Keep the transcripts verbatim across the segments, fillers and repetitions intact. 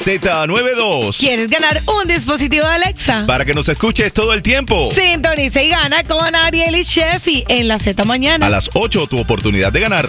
Z noventa y dos. ¿Quieres ganar un dispositivo de Alexa? Para que nos escuches todo el tiempo. Sintoniza y gana con Ariel y Sheffy en la Z Mañana. A las ocho, tu oportunidad de ganar.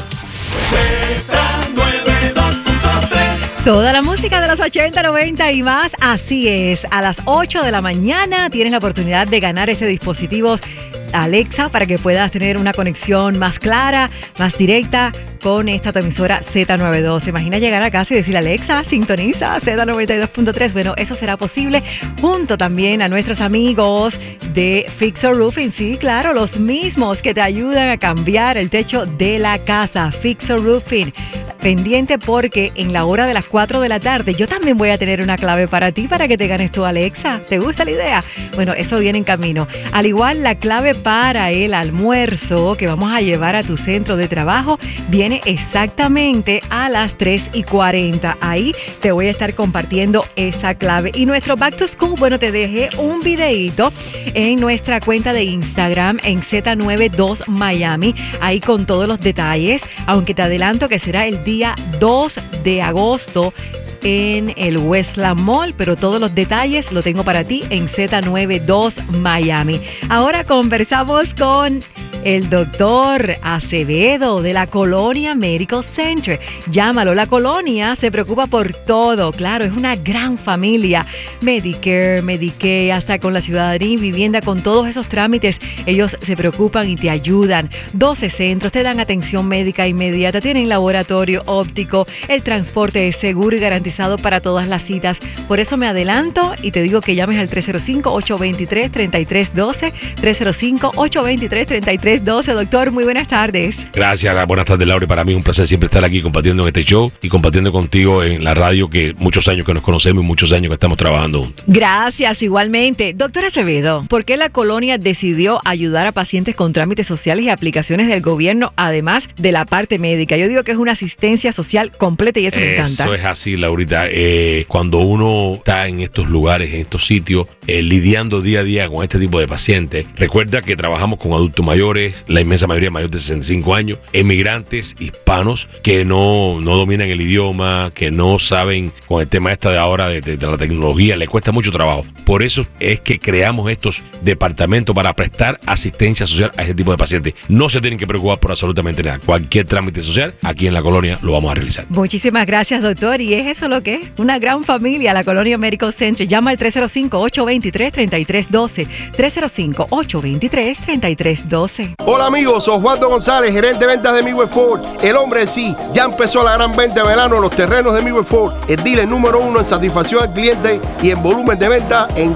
Z noventa y dos punto tres. Toda la música de los ochenta, noventa y más. Así es, a las ocho de la mañana tienes la oportunidad de ganar ese dispositivo Alexa para que puedas tener una conexión más clara, más directa con esta tu emisora Z noventa y dos. ¿Te imaginas llegar a casa y decir, Alexa, sintoniza Z noventa y dos punto tres? Bueno, eso será posible junto también a nuestros amigos de Fixer Roofing. Sí, claro, los mismos que te ayudan a cambiar el techo de la casa. Fixer Roofing. Pendiente porque en la hora de las cuatro de la tarde yo también voy a tener una clave para ti para que te ganes tu Alexa. ¿Te gusta la idea? Bueno, eso viene en camino. Al igual, la clave para el almuerzo que vamos a llevar a tu centro de trabajo viene exactamente a las tres y cuarenta. Ahí te voy a estar compartiendo esa clave. Y nuestro Back to School, bueno, te dejé un videíto en nuestra cuenta de Instagram en Z noventa y dos Miami, ahí con todos los detalles, aunque te adelanto que será el día día dos de agosto en el Westland Mall, pero todos los detalles lo tengo para ti en Z noventa y dos Miami. Ahora conversamos con el doctor Acevedo de la Colonia Medical Center. Llámalo, la Colonia se preocupa por todo. Claro, es una gran familia. Medicare, Medicaid, hasta con la ciudadanía y vivienda, con todos esos trámites, ellos se preocupan y te ayudan. doce centros, te dan atención médica inmediata, tienen laboratorio óptico, el transporte es seguro y garantizado para todas las citas. Por eso me adelanto y te digo que llames al tres cero cinco, ocho dos tres, tres tres uno dos, tres cero cinco, ocho dos tres, tres tres doce. Doctor, muy buenas tardes. Gracias, buenas tardes, Laura. Para mí es un placer siempre estar aquí compartiendo en este show y compartiendo contigo en la radio, que muchos años que nos conocemos y muchos años que estamos trabajando juntos. Gracias, igualmente. Doctor Acevedo, ¿por qué la Colonia decidió ayudar a pacientes con trámites sociales y aplicaciones del gobierno, además de la parte médica? Yo digo que es una asistencia social completa y eso me encanta. Eso es así, Laurita. Eh, cuando uno está en estos lugares, en estos sitios, eh, lidiando día a día con este tipo de pacientes, recuerda que trabajamos con adultos mayores, la inmensa mayoría mayores de sesenta y cinco años, emigrantes hispanos que no, no dominan el idioma, que no saben con el tema esta de ahora de, de, de la tecnología, les cuesta mucho trabajo. Por eso es que creamos estos departamentos para prestar asistencia social a ese tipo de pacientes. No se tienen que preocupar por absolutamente nada. Cualquier trámite social aquí en la Colonia lo vamos a realizar. Muchísimas gracias, doctor. Y es eso lo que es una gran familia, la Colonia Medical Center. Llama al tres cero cinco, ocho dos tres, tres tres uno dos, tres cero cinco, ocho dos tres, tres tres uno dos. Hola amigos, Osvaldo González, gerente de ventas de Midway Ford. El hombre en sí, ya empezó la gran venta de verano en los terrenos de Midway Ford, el dealer número uno en satisfacción al cliente y en volumen de venta en